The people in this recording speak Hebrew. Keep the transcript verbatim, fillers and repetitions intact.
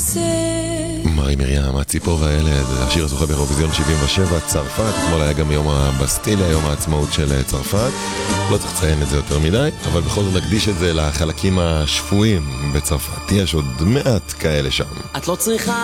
מרי מרים, הציפור והילד, השיר הזוכה באירוויזיון שבעים ושבע, צרפת. אתמול היה גם יום הבסטיליה, יום העצמאות של צרפת. לא צריך לציין את זה יותר מדי, אבל בכל זאת נקדיש את זה לחלקים השפויים בצרפת. יש עוד מעט כאלה שם. את לא צריכה